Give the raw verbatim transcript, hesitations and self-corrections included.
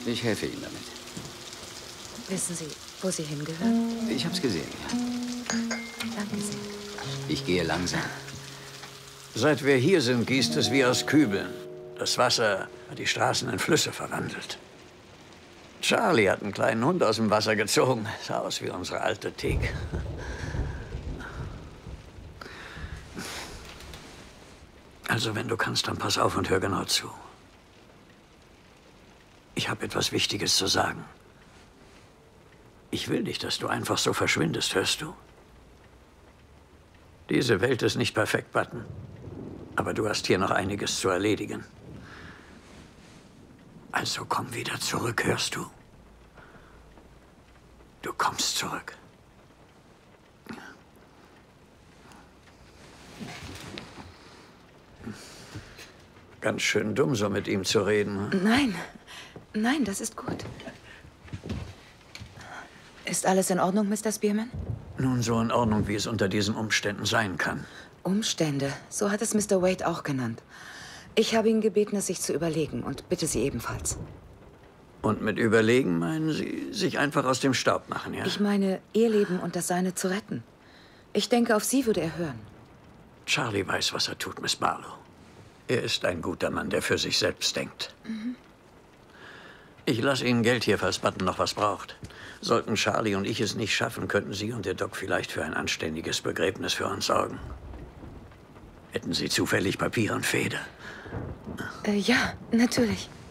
Ich helfe Ihnen damit. Wissen Sie, wo Sie hingehören? Ich hab's gesehen, ja. Danke sehr. Ich gehe langsam. Seit wir hier sind, gießt es wie aus Kübeln. Das Wasser hat die Straßen in Flüsse verwandelt. Charlie hat einen kleinen Hund aus dem Wasser gezogen. Sah aus wie unsere alte Thek. Also, wenn du kannst, dann pass auf und hör genau zu. Ich habe etwas Wichtiges zu sagen. Ich will nicht, dass du einfach so verschwindest, hörst du? Diese Welt ist nicht perfekt, Button. Aber du hast hier noch einiges zu erledigen. Also komm wieder zurück, hörst du? Du kommst zurück. Ganz schön dumm, so mit ihm zu reden. Nein, nein, das ist gut. Ist alles in Ordnung, Mister Spearman? Nun, so in Ordnung, wie es unter diesen Umständen sein kann. Umstände, so hat es Mister Wade auch genannt. Ich habe ihn gebeten, es sich zu überlegen und bitte Sie ebenfalls. Und mit Überlegen meinen Sie, sich einfach aus dem Staub machen, ja? Ich meine, Ihr Leben und das Seine zu retten. Ich denke, auf Sie würde er hören. Charlie weiß, was er tut, Miss Barlow. Er ist ein guter Mann, der für sich selbst denkt. Mhm. Ich lasse Ihnen Geld hier, falls Button noch was braucht. Sollten Charlie und ich es nicht schaffen, könnten Sie und der Doc vielleicht für ein anständiges Begräbnis für uns sorgen. Hätten Sie zufällig Papier und Feder? Äh, ja, natürlich.